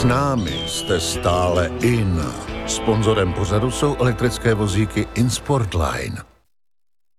S námi jste stále in. Sponzorem pořadu jsou elektrické vozíky InSportline.